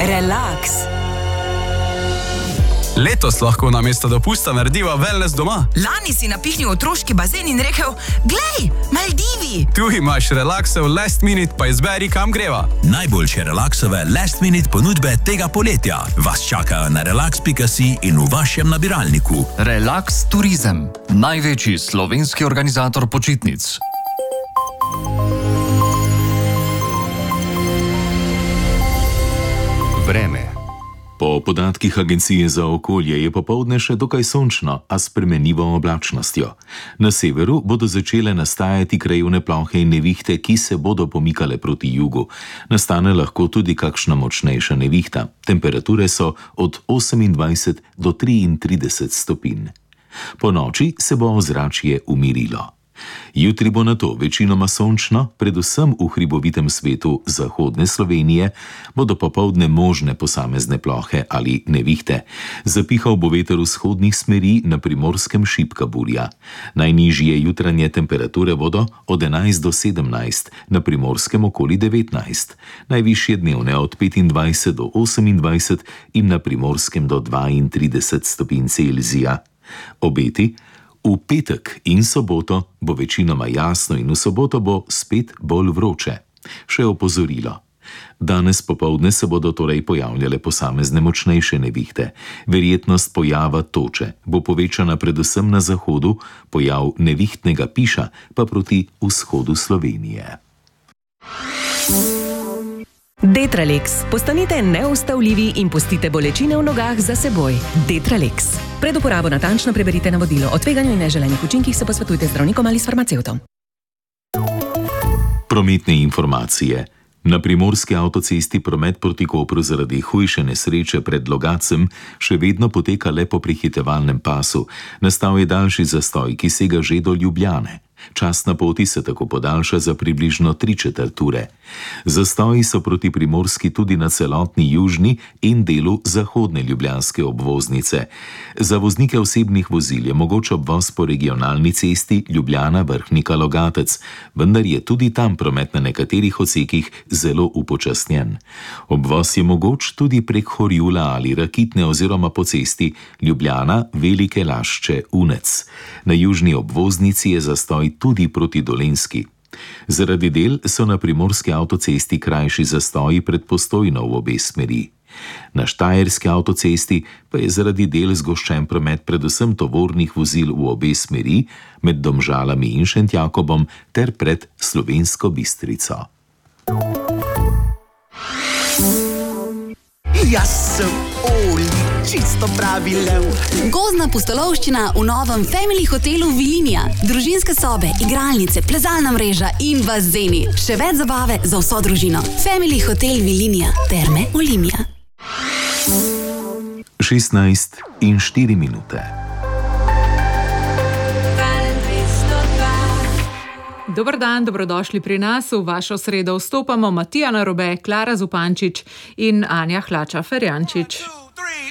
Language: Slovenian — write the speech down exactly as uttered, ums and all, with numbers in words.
Relax. Letos lahko namesto dopusta narediva wellness doma. Lani si napihnil otroški bazen in rekel, glej, Maldivi. Tu imaš relaksov last minute, pa izberi, kam greva. Najboljše relaksove last minute ponudbe tega poletja vas čakajo na relax pika si in v vašem nabiralniku. Relax Turizem, največji slovenski organizator počitnic. Vreme. Po podatkih Agencije za okolje je popoldne še dokaj sončno, a s spremenljivo oblačnostjo. Na severu bodo začele nastajati krajevne plohe in nevihte, ki se bodo pomikale proti jugu. Nastane lahko tudi kakšna močnejša nevihta. Temperature so od osemindvajset do triintrideset stopinj. Po noči se bo ozračje umirilo. Jutri bo nato večinoma sončno, predvsem v hribovitem svetu zahodne Slovenije bodo popoldne možne posamezne plohe ali nevihte. Zapihal bo veter vzhodnih smeri, na Primorskem šibka burja. Najnižje jutranje temperature bodo od enajst do sedemnajst, na Primorskem okoli devetnajst. Najvišje dnevne od petindvajset do osemindvajset in na Primorskem do dvaintrideset stopinj Celzija. Obeti: v petek in soboto bo večinoma jasno in v soboto bo spet bolj vroče. Še opozorilo. Danes popoldne se bodo torej pojavljale posamezne močnejše nevihte. Verjetnost pojava toče bo povečana predvsem na zahodu, pojav nevihtnega piša pa proti vzhodu Slovenije. Detralex. Postanite neustavljivi in pustite bolečine v nogah za seboj. Detralex. Pred uporabo natančno preberite navodilo. O tveganju in neželenih učinkih se posvetujte z zdravnikom ali s farmacevtom. Prometne informacije. Na primorski avtocesti promet proti Kopru zaradi hujše nesreče pred Logacem še vedno poteka le po prehitevalnem pasu. Nastal je daljši zastoj, ki sega že do Ljubljane. Čas na poti se tako podaljša za približno tri četrt ure. Zastoji so proti Primorski tudi na celotni južni in delu zahodne ljubljanske obvoznice. Za voznike osebnih vozil je mogoč obvoz po regionalni cesti Ljubljana-Vrhnika-Logatec, vendar je tudi tam promet na nekaterih odsekih zelo upočasnjen. Obvoz je mogoč tudi prek Horjula ali Rakitne oziroma po cesti Ljubljana-Velike Lašče-Unec. Na južni obvoznici je zastoj tudi proti Dolenjski. Zaradi del so na primorski avtocesti krajši zastoji pred Postojno v obe smeri. Na štajerski avtocesti pa je zaradi del zgoščen promet predvsem tovornih vozil v obe smeri, med Domžalami in Šentjakobom ter pred Slovensko Bistrico. Jaz sem Oli, čisto pravi lev. Gozdna pustolovščina v novem Family hotelu Vilinija. Družinske sobe, igralnice, plezalna mreža in bazeni. Še več zabave za vso družino. Family hotel Vilinija. Terme Olimia. šestnajst in štiri minute. Dober dan, dobrodošli pri nas. V vašo sredo vstopamo Matija Narobe, Klara Zupančič in Anja Hlača Ferjančič.